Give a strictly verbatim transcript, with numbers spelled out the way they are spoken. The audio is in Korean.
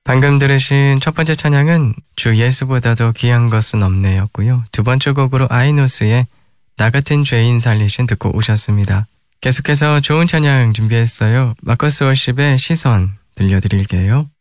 방금 들으신 첫 번째 찬양은 주 예수보다도 귀한 것은 없네였고요. 두 번째 곡으로 아이노스의 나 같은 죄인 살리신 듣고 오셨습니다. 계속해서 좋은 찬양 준비했어요. 마커스 월십의 시선 들려드릴게요.